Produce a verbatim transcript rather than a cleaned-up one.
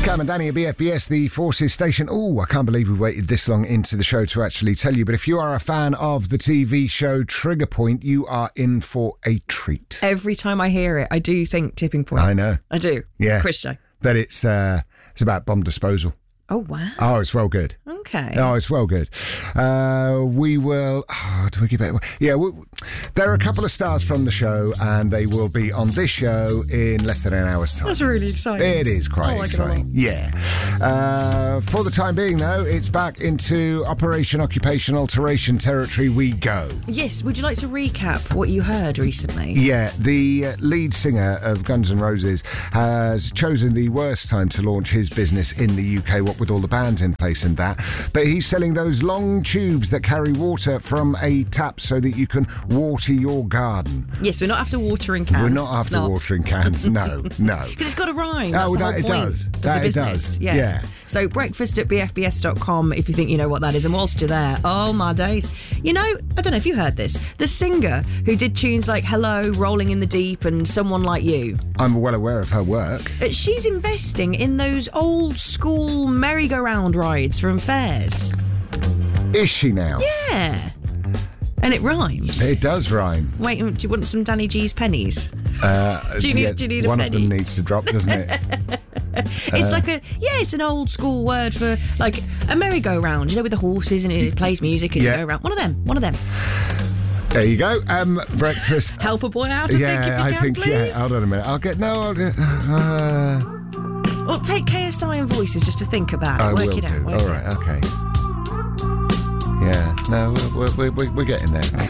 Cam and Danny at B F B S, the Forces station. Oh, I can't believe we waited this long into the show to actually tell you. But if you are a fan of the T V show Trigger Point, you are in for a treat. Every time I hear it, I do think Tipping Point. I know. I do. Yeah. Quiz show. But it's uh, it's about bomb disposal. Oh, wow. Oh, it's well good. Okay. Oh, it's well good. Uh, we will... Oh, do we give it... Yeah, we, there are a couple of stars from the show, and they will be on this show in less than an hour's time. That's really exciting. It is quite I like exciting. it a Yeah. Uh, for the time being, though, it's back into Operation Occupation Alteration territory we go. Yes, would you like to recap what you heard recently? Yeah, the lead singer of Guns N' Roses has chosen the worst time to launch his business in the U K, what with all the bans in place and that. But he's selling those long tubes that carry water from a tap so that you can water your garden. Yes, we're not after watering cans. We're not after not. watering cans, no, no. Because it's got a rhyme. Oh, That's the that whole it point does. of That the it business. does. Yeah. Yeah. So breakfast at b f b s dot com if you think you know what that is. And whilst you're there, oh my days. You know, I don't know if you heard this. The singer who did tunes like Hello, Rolling in the Deep and Someone Like You. I'm well aware of her work. Uh, She's investing in those old school merry-go-round rides from fairs. Is she now? Yeah. And it rhymes. It does rhyme. Wait, do you want some Danny G's pennies? Uh, Do you need- yeah, do you need a one penny? of them needs to drop, doesn't it? It's like a, yeah, it's an old school word for like a merry-go-round, you know, with the horses and it plays music and Yeah. you go around. One of them, one of them. There you go. Um, breakfast. Help a boy out, I yeah, think, if you I can, think, please. yeah. Hold on a minute. I'll get, no, I'll get, uh, Well, take K S I and Voices just to think about it. I Work will it out. do. Work All it right, out. okay. Yeah, no, we're, we're, we're, we're getting there.